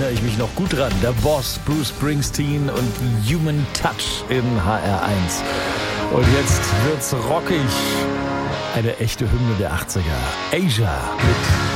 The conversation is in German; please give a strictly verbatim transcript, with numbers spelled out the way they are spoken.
erinnere ich mich noch gut dran. Der Boss, Bruce Springsteen und Human Touch in H R eins. Und jetzt wird's rockig. Eine echte Hymne der achtziger. Asia mit